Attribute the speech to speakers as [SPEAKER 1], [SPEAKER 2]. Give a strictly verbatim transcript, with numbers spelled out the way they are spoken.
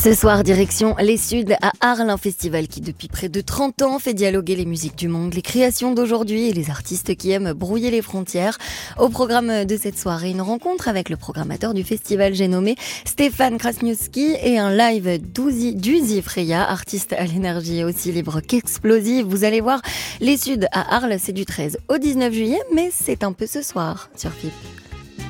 [SPEAKER 1] Ce soir, direction les Suds à Arles, un festival qui depuis près de trente ans fait dialoguer les musiques du monde, les créations d'aujourd'hui et les artistes qui aiment brouiller les frontières. Au programme de cette soirée, une rencontre avec le programmateur du festival, j'ai nommé Stéphane Krasniewski, et un live d'Uzi, d'Uzi Freya, artiste à l'énergie aussi libre qu'explosive. Vous allez voir, les Suds à Arles, c'est du treize au dix-neuf juillet, mais c'est un peu ce soir sur F I P.